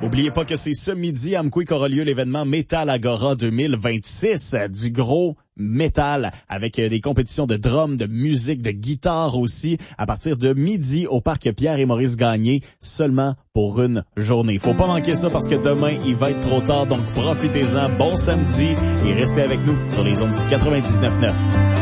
Oubliez pas que c'est ce midi à Amqui qu'aura lieu l'événement Metal Agora 2026, du gros métal avec des compétitions de drum, de musique, de guitare aussi à partir de midi au parc Pierre et Maurice Gagné seulement pour une journée. Faut pas manquer ça parce que demain il va être trop tard, donc profitez-en. Bon samedi et restez avec nous sur les ondes du 99.9.